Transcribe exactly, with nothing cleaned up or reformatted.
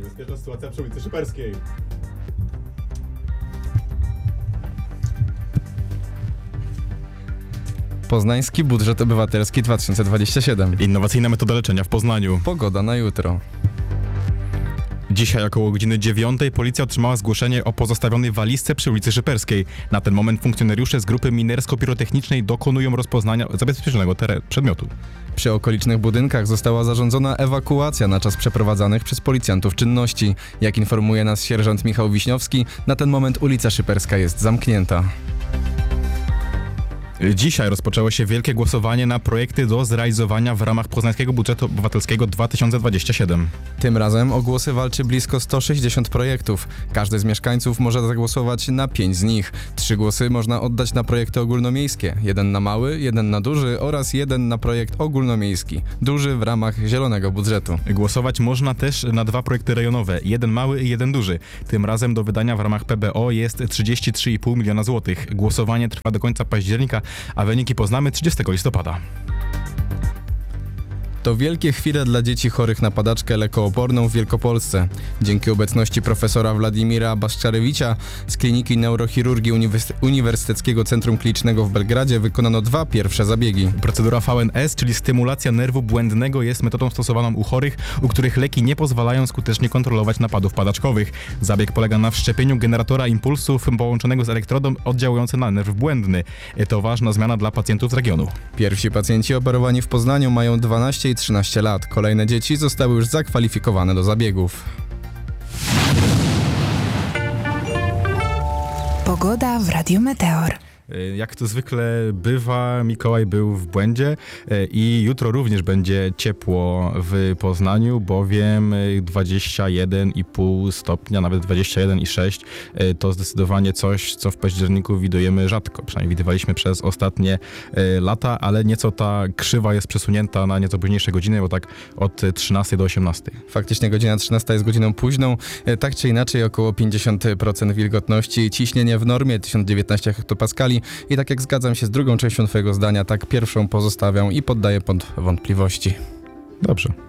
Niebezpieczna sytuacja przy ulicy Szyperskiej. Poznański budżet obywatelski dwa tysiące dwudziesty siódmy. Innowacyjna metoda leczenia w Poznaniu. Pogoda na jutro. Dzisiaj około godziny dziewiątej policja otrzymała zgłoszenie o pozostawionej walizce przy ulicy Szyperskiej. Na ten moment funkcjonariusze z grupy minersko-pirotechnicznej dokonują rozpoznania zabezpieczonego tere- przedmiotu. Przy okolicznych budynkach została zarządzona ewakuacja na czas przeprowadzanych przez policjantów czynności. Jak informuje nas sierżant Michał Wiśniowski, na ten moment ulica Szyperska jest zamknięta. Dzisiaj rozpoczęło się wielkie głosowanie na projekty do zrealizowania w ramach Poznańskiego Budżetu Obywatelskiego dwa tysiące dwudziestego siódmego. Tym razem o głosy walczy blisko sto sześćdziesiąt projektów. Każdy z mieszkańców może zagłosować na pięć z nich. Trzy głosy można oddać na projekty ogólnomiejskie. Jeden na mały, jeden na duży oraz jeden na projekt ogólnomiejski. Duży w ramach zielonego budżetu. Głosować można też na dwa projekty rejonowe, jeden mały i jeden duży. Tym razem do wydania w ramach P B O jest trzydzieści trzy i pół miliona złotych. Głosowanie trwa do końca października, a wyniki poznamy trzydziestego listopada. To wielkie chwile dla dzieci chorych na padaczkę lekooporną w Wielkopolsce. Dzięki obecności profesora Władimira Baszczarewicza z Kliniki Neurochirurgii Uniwers- Uniwersyteckiego Centrum Klinicznego w Belgradzie wykonano dwa pierwsze zabiegi. Procedura V N S, czyli stymulacja nerwu błędnego, jest metodą stosowaną u chorych, u których leki nie pozwalają skutecznie kontrolować napadów padaczkowych. Zabieg polega na wszczepieniu generatora impulsów połączonego z elektrodą oddziałującym na nerw błędny. To ważna zmiana dla pacjentów z regionu. Pierwsi pacjenci operowani w Poznaniu mają dwanaście i trzynaście lat. Kolejne dzieci zostały już zakwalifikowane do zabiegów. Pogoda w Radiu Meteor. Jak to zwykle bywa, Mikołaj był w błędzie i jutro również będzie ciepło w Poznaniu, bowiem dwadzieścia jeden i pół stopnia, nawet dwadzieścia jeden i sześć to zdecydowanie coś, co w październiku widujemy rzadko. Przynajmniej widywaliśmy przez ostatnie lata, ale nieco ta krzywa jest przesunięta na nieco późniejsze godziny, bo tak od trzynastej do osiemnastej. Faktycznie godzina trzynasta jest godziną późną. Tak czy inaczej około pięćdziesiąt procent wilgotności, ciśnienie w normie tysiąc dziewiętnaście hektopaskali. I tak jak zgadzam się z drugą częścią twojego zdania, tak pierwszą pozostawiam i poddaję pod wątpliwości. Dobrze.